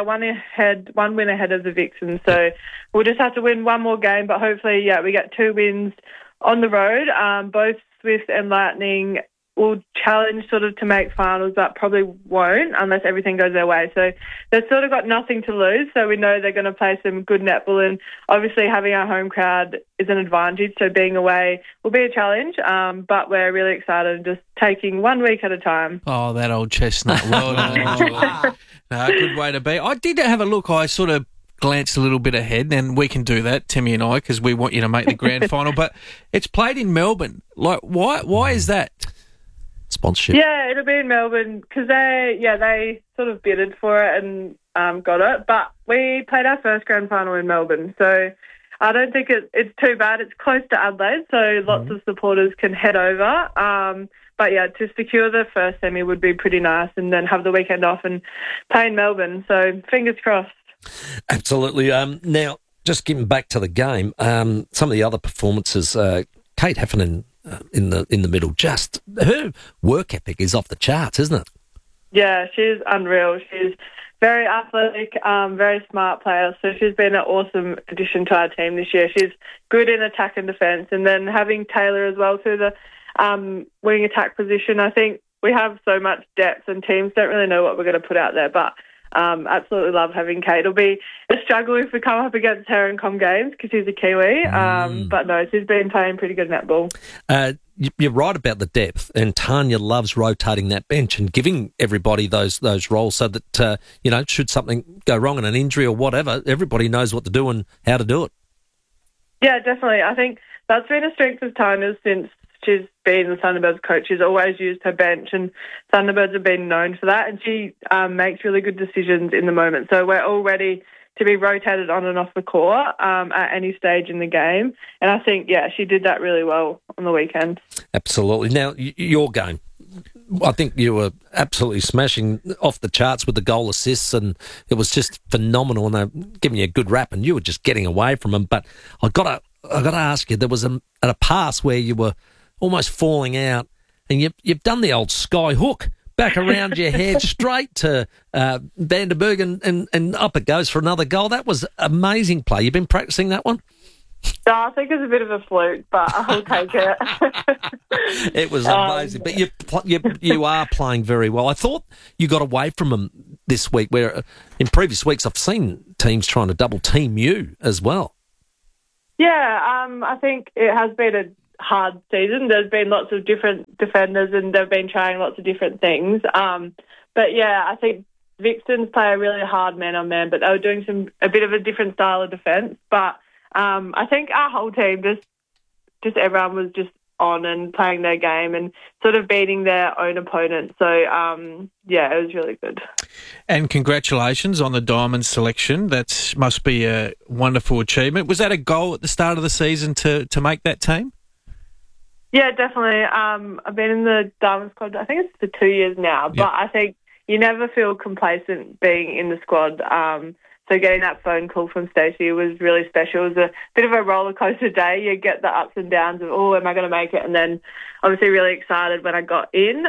one win ahead of the Vixens, so we'll just have to win one more game, but hopefully, we get 2 wins on the road. Both Swifts and Lightning will challenge sort of to make finals, but probably won't unless everything goes their way. So they've sort of got nothing to lose, so we know they're going to play some good netball, and obviously having our home crowd is an advantage, so being away will be a challenge, but we're really excited and just taking 1 week at a time. Oh, that old chestnut. Well done. Good way to be. I did have a look. I sort of glanced a little bit ahead, and we can do that, Timmy and I, because we want you to make the grand final, but it's played in Melbourne. Like, why is that? Sponsorship. Yeah, it'll be in Melbourne because they sort of bidded for it and got it. But we played our first grand final in Melbourne, so I don't think it's too bad. It's close to Adelaide, so lots of supporters can head over. But to secure the first semi would be pretty nice, and then have the weekend off and play in Melbourne. So fingers crossed. Absolutely. Now, just getting back to the game, some of the other performances, Kate Heffernan in the middle, just her work ethic is off the charts, isn't it? Yeah, she's unreal. She's very athletic, very smart player. So she's been an awesome addition to our team this year. She's good in attack and defence, and then having Taylor as well to the wing attack position. I think we have so much depth, and teams don't really know what we're going to put out there, but absolutely love having Kate. It'll be a struggle if we come up against her in Com Games because she's a Kiwi. But no, she's been playing pretty good netball. You're right about the depth, and Tanya loves rotating that bench and giving everybody those roles so that, should something go wrong in an injury or whatever, everybody knows what to do and how to do it. Yeah, definitely. I think that's been a strength of Tanya's since she's been the Thunderbirds coach. She's always used her bench, and Thunderbirds have been known for that, and she makes really good decisions in the moment. So we're all ready to be rotated on and off the court at any stage in the game. And I think, she did that really well on the weekend. Absolutely. Now, your game, I think you were absolutely smashing off the charts with the goal assists, and it was just phenomenal, and they're giving you a good rap, and you were just getting away from them. But I got to ask you, there was a pass where you were almost falling out, and you've done the old sky hook back around your head straight to Vandenberg, and up it goes for another goal. That was amazing play. You've been practicing that one? No, I think it's a bit of a fluke, but I'll take it. It was amazing. But you are playing very well. I thought you got away from them this week, where in previous weeks I've seen teams trying to double team you as well. Yeah, I think it has been a hard season. There's been lots of different defenders and they've been trying lots of different things. But I think Vixens play a really hard man-on-man, but they were doing a bit of a different style of defence. But I think our whole team, just everyone was just on and playing their game and sort of beating their own opponents. So, it was really good. And congratulations on the Diamond selection. That must be a wonderful achievement. Was that a goal at the start of the season to make that team? Yeah, definitely. I've been in the Diamond squad, I think it's for 2 years now, but I think you never feel complacent being in the squad. So getting that phone call from Stacey was really special. It was a bit of a roller coaster day. You get the ups and downs of, am I going to make it? And then obviously really excited when I got in.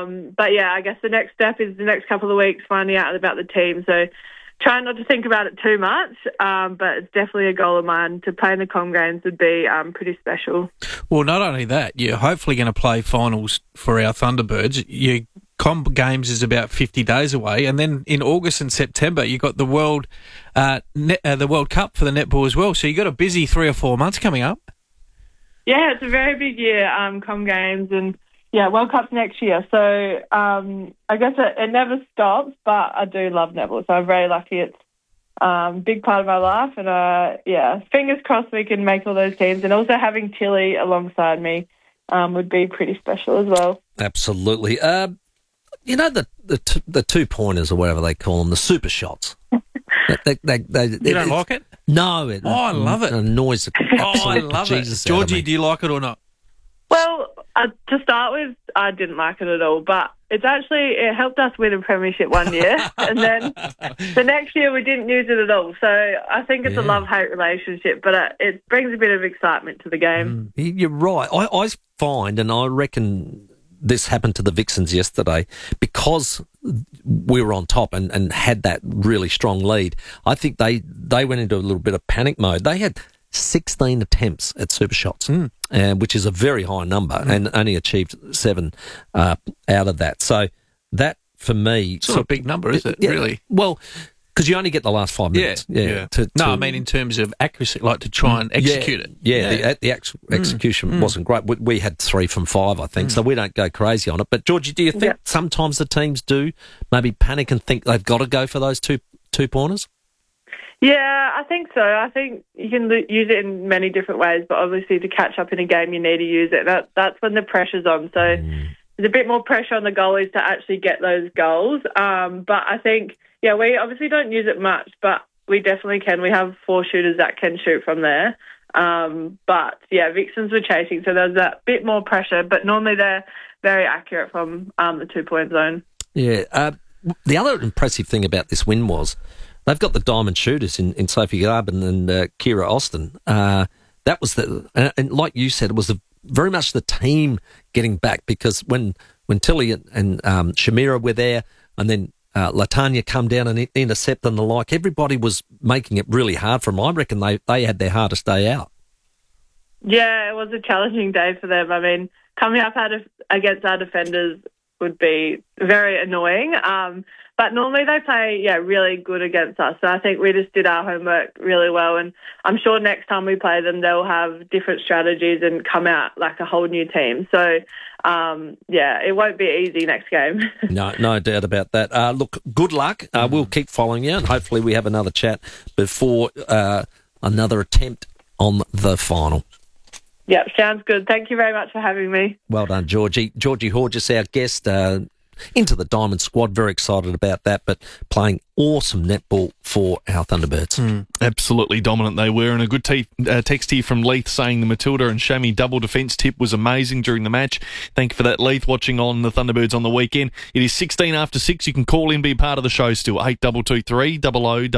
I guess the next step is the next couple of weeks finding out about the team. So trying not to think about it too much, but it's definitely a goal of mine. To play in the Com Games would be pretty special. Well, not only that, you're hopefully going to play finals for our Thunderbirds. Your Com Games is about 50 days away, and then in August and September you got the World Cup for the netball as well. So you got a busy 3 or 4 months coming up. Yeah, it's a very big year, Com Games, and World Cup's next year. So I guess it never stops, but I do love netball, so I'm very lucky. It's a big part of my life, and fingers crossed we can make all those teams. And also having Tilly alongside me would be pretty special as well. Absolutely. You know the 2-pointers or whatever they call them, the super shots. You don't like it? No. I love it. It annoys the I love Jesus it. Georgie, do you like it or not? Well, to start with, I didn't like it at all, but it helped us win a premiership one year, and then the next year we didn't use it at all. So I think it's a love-hate relationship, but it brings a bit of excitement to the game. You're right. I find, and I reckon this happened to the Vixens yesterday, because we were on top and had that really strong lead. I think they went into a little bit of panic mode. They had 16 attempts at super shots, which is a very high number, and only achieved 7 out of that. So that, for me... It's not a big number, is it, really? Well, because you only get the last 5 minutes. I mean in terms of accuracy, like to try and execute it. The actual execution wasn't great. We had 3 from 5, I think, so we don't go crazy on it. But, Georgie, do you think sometimes the teams do maybe panic and think they've got to go for those two-pointers? Yeah, I think so. I think you can use it in many different ways, but obviously to catch up in a game you need to use it. That's when the pressure's on. So there's a bit more pressure on the goalies to actually get those goals. But I think... we obviously don't use it much, but we definitely can. We have 4 shooters that can shoot from there. Vixens were chasing, so there's that bit more pressure, but normally they're very accurate from the 2-point zone. Yeah. The other impressive thing about this win was they've got the diamond shooters in Sophie Garben and Kira Austin. That was and like you said, it was very much the team getting back, because when Tilly and Shamira were there, and then Latanya come down and intercept and the like, everybody was making it really hard for them. I reckon they had their hardest day out. Yeah, it was a challenging day for them. I mean, coming up against our defenders would be very annoying. But normally they play, really good against us. So I think we just did our homework really well. And I'm sure next time we play them, they'll have different strategies and come out like a whole new team. So, it won't be easy next game. No doubt about that. Look, good luck. We'll keep following you, and hopefully we have another chat before another attempt on the final. Yep, sounds good. Thank you very much for having me. Well done, Georgie. Georgie Horgis, our guest. into the Diamond squad. Very excited about that, but playing awesome netball for our Thunderbirds. Absolutely dominant they were. And a good text here from Leith saying the Matilda and Shammy double defence tip was amazing during the match. Thank you for that, Leith, watching on the Thunderbirds on the weekend. It is 16 after 6. You can call in, be part of the show still. 8223 0000.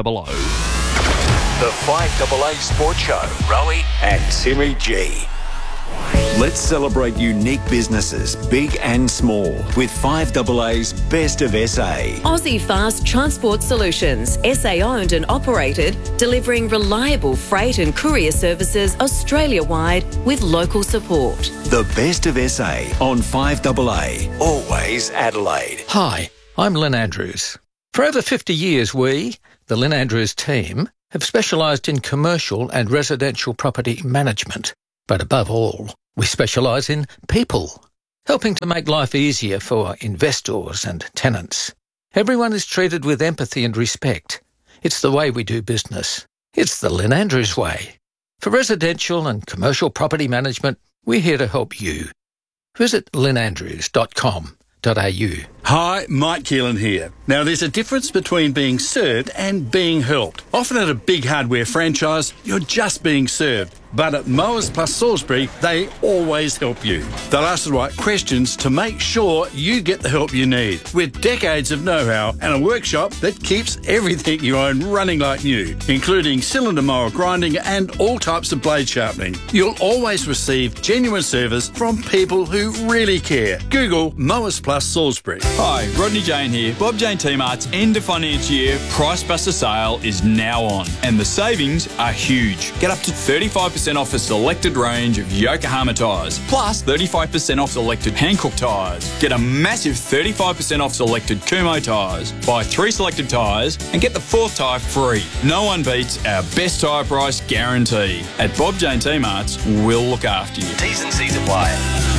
The 5AA Sports Show. Rowie and Timmy G. Let's celebrate unique businesses, big and small, with 5AA's Best of SA. Aussie Fast Transport Solutions, SA owned and operated, delivering reliable freight and courier services Australia-wide with local support. The Best of SA on 5AA, always Adelaide. Hi, I'm Lynn Andrews. For over 50 years, we, the Lynn Andrews team, have specialised in commercial and residential property management. But above all, we specialise in people, helping to make life easier for investors and tenants. Everyone is treated with empathy and respect. It's the way we do business. It's the Lynn Andrews way. For residential and commercial property management, we're here to help you. Visit lynnandrews.com.au. Hi, Mike Keelan here. Now, there's a difference between being served and being helped. Often at a big hardware franchise, you're just being served. But at Mowers Plus Salisbury, they always help you. They'll ask the right questions to make sure you get the help you need, with decades of know-how and a workshop that keeps everything you own running like new, including cylinder mower grinding and all types of blade sharpening. You'll always receive genuine service from people who really care. Google Mowers Plus Salisbury. Hi, Rodney Jane here. Bob Jane T-Mart's end of financial year Price Buster sale is now on, and the savings are huge. Get up to 35% off a selected range of Yokohama tyres, plus 35% off selected Hankook tyres. Get a massive 35% off selected Kumho tyres. Buy 3 selected tyres and get the 4th tyre free. No one beats our best tyre price guarantee. At Bob Jane T-Mart's, we'll look after you. T's and C's apply.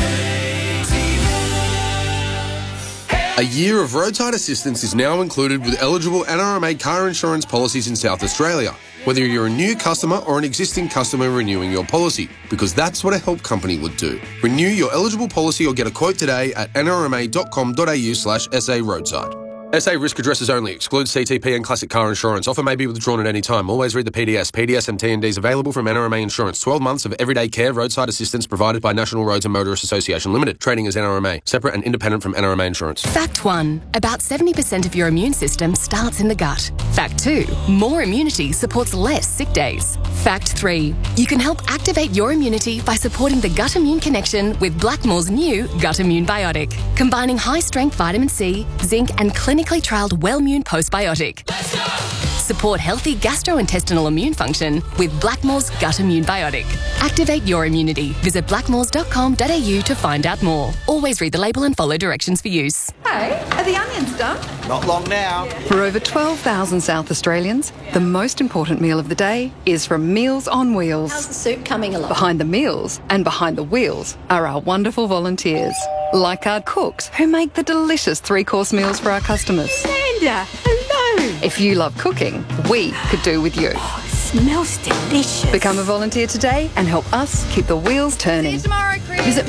A year of roadside assistance is now included with eligible NRMA car insurance policies in South Australia, whether you're a new customer or an existing customer renewing your policy, because that's what a help company would do. Renew your eligible policy or get a quote today at nrma.com.au/SA roadside. SA risk addresses only. Excludes CTP and classic car insurance. Offer may be withdrawn at any time. Always read the PDS. PDS and TNDs available from NRMA Insurance. 12 months of everyday care roadside assistance provided by National Roads and Motorists Association Limited. Trading as NRMA. Separate and independent from NRMA Insurance. Fact 1. About 70% of your immune system starts in the gut. Fact 2. More immunity supports less sick days. Fact 3. You can help activate your immunity by supporting the gut immune connection with Blackmore's new Gut Immune Biotic, combining high-strength vitamin C, zinc and clinically trialled Wellmune Postbiotic. Let's go! Support healthy gastrointestinal immune function with Blackmore's Gut Immune Biotic. Activate your immunity. Visit blackmores.com.au to find out more. Always read the label and follow directions for use. Hey, are the onions done? Not long now. For over 12,000 South Australians, the most important meal of the day is from Meals on Wheels. How's the soup coming along? Behind the meals and behind the wheels are our wonderful volunteers, like our cooks who make the delicious 3-course meals for our customers. Amanda, hello. If you love cooking, we could do with you. Oh, it smells delicious. Become a volunteer today and help us keep the wheels turning. See you tomorrow, Chris. Visit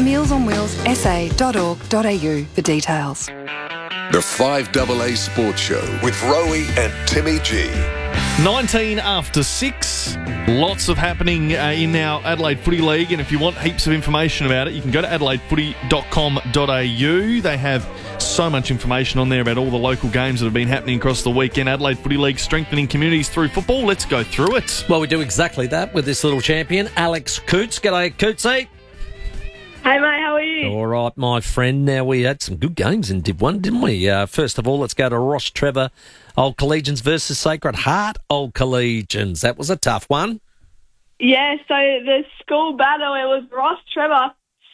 mealsonwheelsa.org.au for details. The 5AA Sports Show with Rowie and Timmy G. 19 after 6. Lots of happening in our Adelaide Footy League, and if you want heaps of information about it, you can go to adelaidefooty.com.au. They have so much information on there about all the local games that have been happening across the weekend. Adelaide Footy League, strengthening communities through football. Let's go through it. Well, we do exactly that with this little champion, Alex Coots. G'day, Cootsy. Hey, mate, how are you? All right, my friend. Now, we had some good games in Div 1, didn't we? First of all, let's go to Ross Trevor, Old Collegians versus Sacred Heart Old Collegians. That was a tough one. Yeah, so the school battle, it was Ross Trevor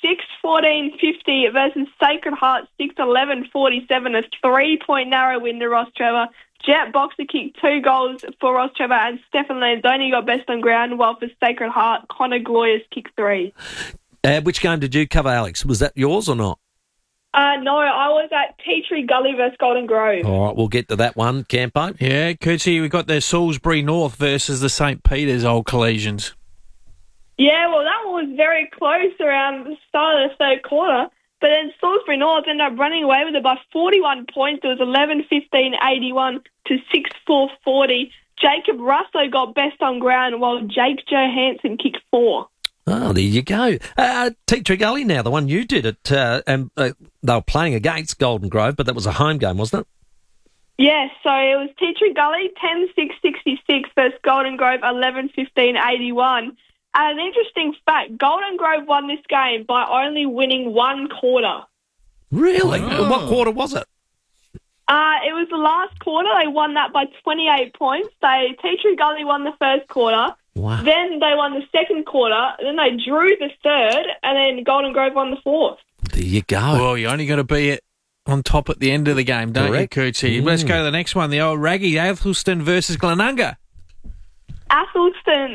6-14-50 versus Sacred Heart 6-11-47, a 3-point narrow win to Ross Trevor. Jet Boxer kicked 2 goals for Ross Trevor, and Stefan Lanzoni got best on ground, while for Sacred Heart, Connor Gloyers kicked 3. Which game did you cover, Alex? Was that yours or not? No, I was at Tea Tree Gully versus Golden Grove. All right, we'll get to that one, Campo. Yeah, Cootsy, we got the Salisbury North versus the St. Peter's Old Collegians. Yeah, well, that one was very close around the start of the third quarter. But then Salisbury North ended up running away with it by 41 points. It was 11-15-81 to 6-4-40. Jacob Russo got best on ground while Jake Johansson kicked 4. Oh, there you go. Tea Tree Gully now, the one you did it, and they were playing against Golden Grove, but that was a home game, wasn't it? Yeah, so it was Tea Tree Gully 10-6-66 versus Golden Grove 11-15-81. And an interesting fact, Golden Grove won this game by only winning one quarter. Really? Oh. What quarter was it? It was the last quarter. They won that by 28 points. Tea Tree Gully won the first quarter. Wow. Then they won the second quarter. Then they drew the third, and then Golden Grove won the fourth. There you go. Well, you only got to be on top at the end of the game, don't you, Coochie? Let's go to the next one, the old Raggy, Athelston versus Glenunga. Athelston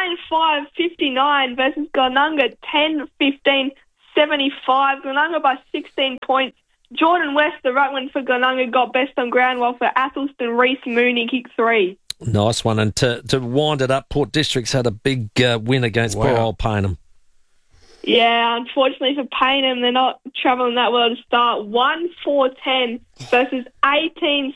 9-5-59 versus Glenunga 10-15-75. Glenunga by 16 points. Jordan West, the ruckman for Glenunga, got best on ground, while for Athelston, Reese Mooney kicked 3. Nice one. And to wind it up, Port District's had a big win against poor old Payneham. Yeah, unfortunately for Payneham, they're not travelling that well to start. 1-4-10 versus 18-16,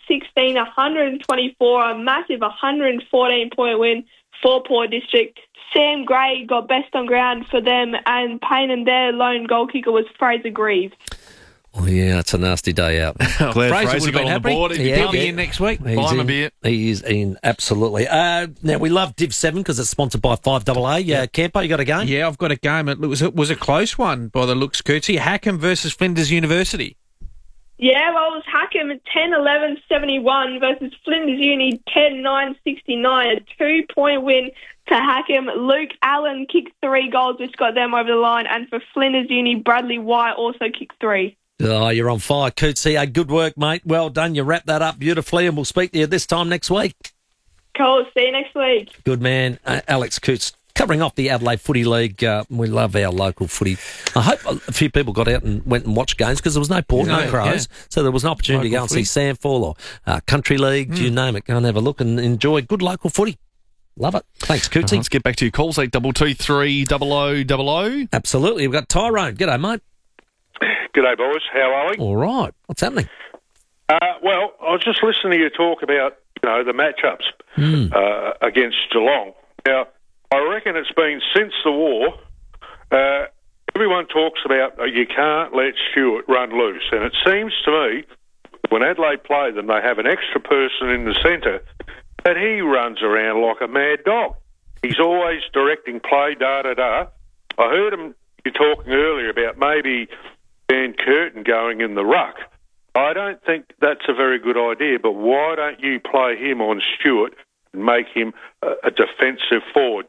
124, a massive 114-point win for Port District. Sam Gray got best on ground for them, and Payneham, their lone goal kicker, was Fraser Greaves. Oh, yeah, it's a nasty day out. Glad Fraser got on the board. He'll be in next week. Buy him a beer. He is in, absolutely. Now, we love Div 7 because it's sponsored by 5AA. Campo, you got a game? Yeah, I've got a game. It was a close one by the looks, Cootsy. Hackham versus Flinders University. Yeah, well, it was Hackham at 10-11-71 versus Flinders Uni 10-9-69, a 2-point win to Hackham. Luke Allen kicked 3 goals, which got them over the line, and for Flinders Uni, Bradley White also kicked 3. Oh, you're on fire, Cootsy. Good work, mate. Well done. You wrapped that up beautifully, and we'll speak to you this time next week. Cool. See you next week. Good man. Alex Coots, covering off the Adelaide Footy League. We love our local footy. I hope a few people got out and went and watched games because there was no Port, no Crows. Yeah. So there was an opportunity to go and see Sandfall or Country League, you name it. Go and have a look and enjoy good local footy. Love it. Thanks, Cootsy. Let's get back to your calls, 8223 0000. Absolutely. We've got Tyrone. G'day, mate. G'day, boys. How are we? All right. What's happening? Well, I was just listening to you talk about, the matchups against Geelong. Now, I reckon it's been since the war, everyone talks about you can't let Stewart run loose. And it seems to me, when Adelaide play them, they have an extra person in the centre that he runs around like a mad dog. He's always directing play, da-da-da. I heard you talking earlier about maybe Dan Curtin going in the ruck. I don't think that's a very good idea, but why don't you play him on Stewart and make him a defensive forward?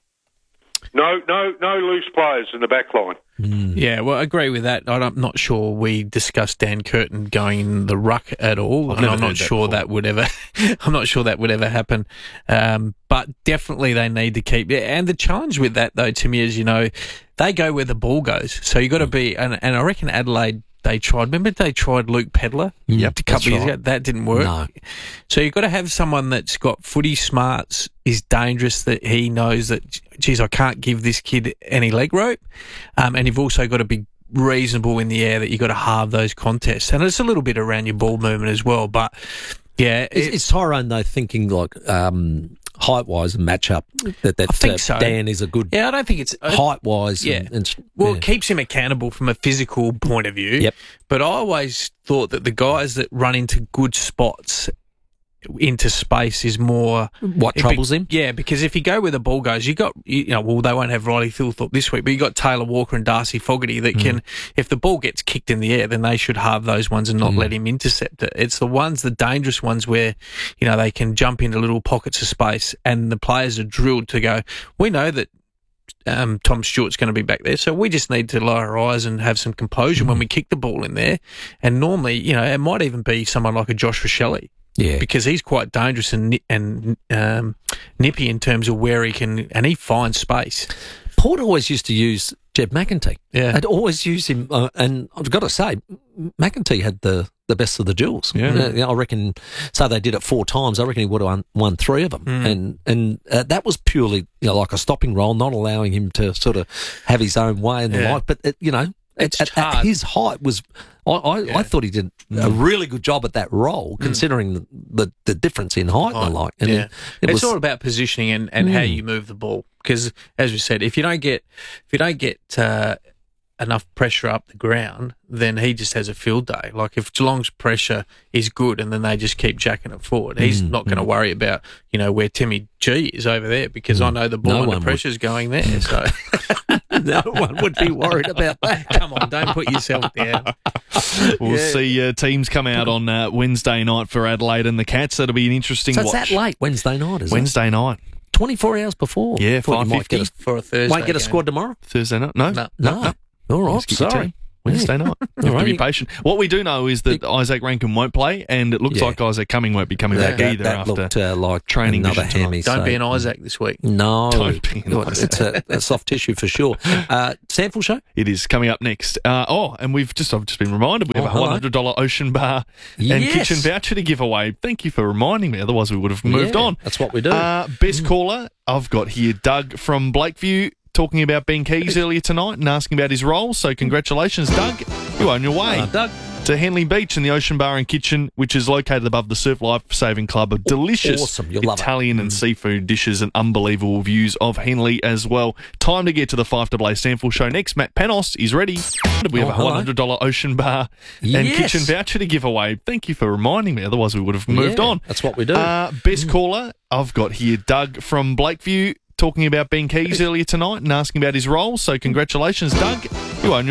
No loose players in the back line. Yeah, well, I agree with that. I'm not sure we discussed Dan Curtin going in the ruck at all, and I'm not sure that would ever. I'm not sure that would ever happen. But definitely they need to keep. And the challenge with that, though, to me, is they go where the ball goes. So you got to be. And I reckon Adelaide. They tried. Remember, they tried Luke Pedler a couple of years ago. That didn't work. No. So you've got to have someone that's got footy smarts, is dangerous, that he knows that, geez, I can't give this kid any leg rope. And you've also got to be reasonable in the air, that you've got to halve those contests. And it's a little bit around your ball movement as well. But, yeah. Is Tyrone, though, thinking like height-wise and match-up, that I think so. Dan is a good I don't think it's height-wise. Yeah. It keeps him accountable from a physical point of view. Yep. But I always thought that the guys that run into good spots into space is more what troubles him. Yeah, because if you go where the ball goes, they won't have Riley Thilthorpe this week, but you got Taylor Walker and Darcy Fogarty that can, if the ball gets kicked in the air, then they should halve those ones and not let him intercept it. It's the dangerous ones where, they can jump into little pockets of space, and the players are drilled to go, we know that Tom Stewart's going to be back there, so we just need to lower our eyes and have some composure when we kick the ball in there. And normally, it might even be someone like a Josh Rochelle. Yeah, because he's quite dangerous and nippy in terms of where he can, and he finds space. Port always used to use Jeb McEntee. Yeah, I'd always use him, and I've got to say, McEntee had the best of the duels. Yeah, I reckon. So they did it 4 times. I reckon he would have won 3 of them, and that was purely like a stopping role, not allowing him to sort of have his own way and the like. But at his height was. I thought he did a really good job at that role, considering the difference in height and the like. And it's all about positioning and how you move the ball. Because, as we said, if you don't get enough pressure up the ground, then he just has a field day. Like if Geelong's pressure is good and then they just keep jacking it forward, he's not going to worry about where Timmy G is over there, because I know the ball and the pressure's going there. So no one would be worried about that. Come on, don't put yourself down. We'll see teams come out on Wednesday night for Adelaide and the Cats. That'll be an interesting watch. So it's that late Wednesday night, is it? Wednesday night. 24 hours before. Yeah, 5:50 for a Thursday. Might get a squad tomorrow? Thursday night? No. All right, sorry. Wednesday night. You have to be patient. What we do know is that Isaac Rankin won't play, and it looks like Isaac Cumming won't be coming back either after looked, like training another hammy. Don't be an Isaac this week. No. Don't be an Isaac. It's a soft tissue for sure. Sample show? It is coming up next. And I've just been reminded we have a $100 Ocean Bar and Kitchen voucher to give away. Thank you for reminding me, otherwise we would have moved on. That's what we do. Best caller, I've got here Doug from Blakeview, talking about Ben Keys earlier tonight and asking about his role. So congratulations, Doug. You on your way. Doug. To Henley Beach and the Ocean Bar and Kitchen, which is located above the Surf Life Saving Club. Of delicious Italian and seafood dishes and unbelievable views of Henley as well. Time to get to the 5AA Sample Show next. Matt Panos is ready. We have a $100 Ocean Bar and Kitchen voucher to give away. Thank you for reminding me, otherwise we would have moved on. That's what we do. Best caller, I've got here Doug from Blakeview, talking about Ben Keys earlier tonight and asking about his role. So congratulations, Doug. You own